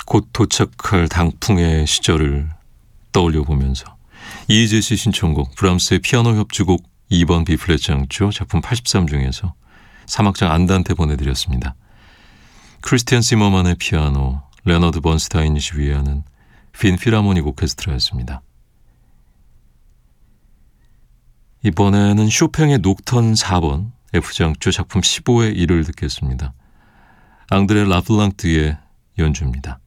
곧 도착할 당풍의 시절을 떠올려 보면서 이희재 씨 신청곡 브람스의 피아노 협주곡 2번 B플랫 장조 작품 83 중에서 3악장 안단테 보내드렸습니다. 크리스티안 시머만의 피아노, 레너드 번스타인이 지휘하는 빈 필하모닉 오케스트라였습니다. 이번에는 쇼팽의 녹턴 4번 F장조 작품 15의 1을 듣겠습니다. 앙드레 라플랑트의 연주입니다.